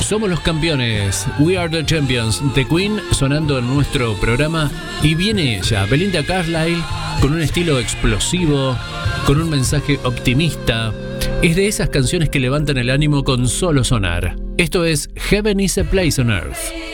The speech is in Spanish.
Somos los campeones, We Are the Champions, The Queen sonando en nuestro programa. Y viene ella, Belinda Carlisle, con un estilo explosivo, con un mensaje optimista. Es de esas canciones que levantan el ánimo con solo sonar. Esto es Heaven is a Place on Earth.